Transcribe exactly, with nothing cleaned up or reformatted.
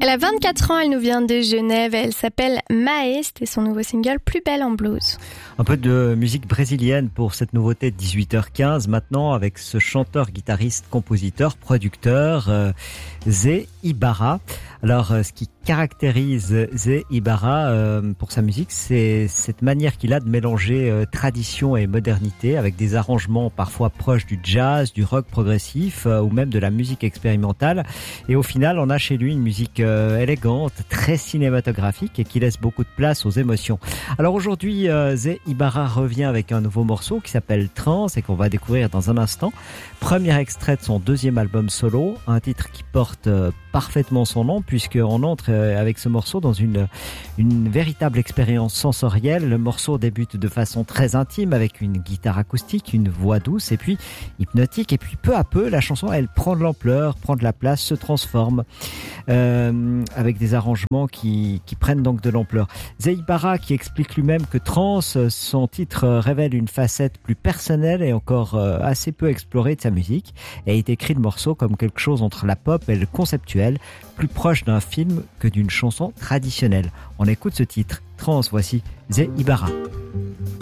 Elle a vingt-quatre ans, elle nous vient de Genève, elle s'appelle Maest et son nouveau single Plus belle en blues. Un peu de musique brésilienne pour cette nouveauté de dix-huit heures quinze maintenant avec ce chanteur, guitariste, compositeur, producteur euh, Zé Ibarra. Alors euh, ce qui caractérise Zé Ibarra euh, pour sa musique, c'est cette manière qu'il a de mélanger euh, tradition et modernité avec des arrangements parfois proches du jazz, du rock progressif euh, ou même de la musique expérimentale. Et au final, on a chez lui une musique euh, élégante, très cinématographique et qui laisse beaucoup de place aux émotions. Alors aujourd'hui, euh, Zé Ibarra revient avec un nouveau morceau qui s'appelle Trans et qu'on va découvrir dans un instant. Premier extrait de son deuxième album solo, un titre qui porte euh, parfaitement son nom puisqu'on entre euh, avec ce morceau dans une, une véritable expérience sensorielle. Le morceau débute de façon très intime avec une guitare acoustique, une voix douce et puis hypnotique et puis peu à peu la chanson elle prend de l'ampleur, prend de la place, se transforme euh, avec des arrangements qui, qui prennent donc de l'ampleur. Zé Ibarra qui explique lui-même que Trans, son titre révèle une facette plus personnelle et encore euh, assez peu explorée de sa musique et est écrit le morceau comme quelque chose entre la pop et le conceptuel, plus proche d'un film que d'une chanson traditionnelle. On écoute ce titre, Trans, voici Zé Ibarra.